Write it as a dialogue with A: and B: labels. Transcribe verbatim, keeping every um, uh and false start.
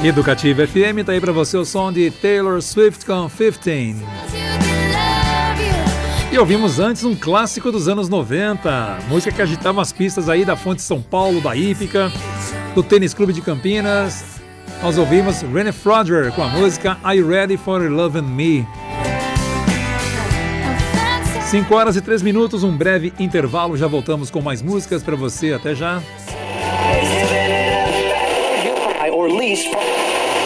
A: Educativa F M, tá aí pra você o som de Taylor Swift com quinze. E ouvimos antes um clássico dos anos noventa, música que agitava as pistas aí da Fonte São Paulo, da Hípica, do Tênis Clube de Campinas. Nós ouvimos Renee Frodger com a música Are You Ready for Loving Me? cinco horas e três minutos, um breve intervalo, já voltamos com mais músicas para você, até já.
B: Or lease